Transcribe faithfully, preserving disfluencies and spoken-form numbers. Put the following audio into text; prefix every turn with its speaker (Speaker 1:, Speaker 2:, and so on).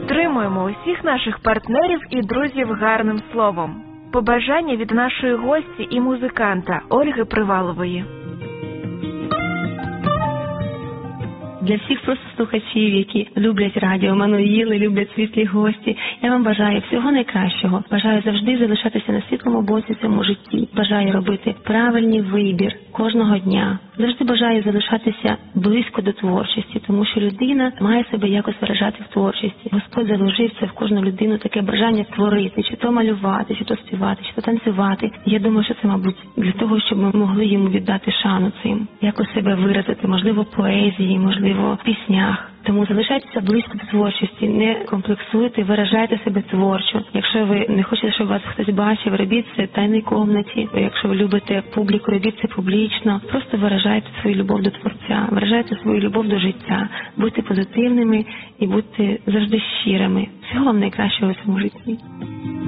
Speaker 1: Підтримуємо усіх наших партнерів і друзів гарним словом. Побажання від нашої гості і музиканта Ольги Привалової.
Speaker 2: Для всіх просто слухачів, які люблять радіо Еммануїл, люблять світлі гості, я вам бажаю всього найкращого. Бажаю завжди залишатися на світлому боці в цьому житті. Бажаю робити правильний вибір кожного дня. Завжди бажаю залишатися близько до творчості, тому що людина має себе якось виражати в творчості. Господь заложив це в кожну людину таке бажання творити, чи то малювати, чи то співати, чи то танцювати. Я думаю, що це, мабуть, для того, щоб ми могли йому віддати шану цим, якось себе виразити, можливо, в поезії, можливо, в піснях. Тому залишайтеся близько до творчості, не комплексуйте, виражайте себе творчо. Якщо ви не хочете, щоб вас хтось бачив, робіть це в тайній кімнаті. Якщо ви любите публіку, робіть це публічно. Просто виражайте свою любов до творця, виражайте свою любов до життя. Будьте позитивними і будьте завжди щирими. Всього вам найкращого у цьому житті.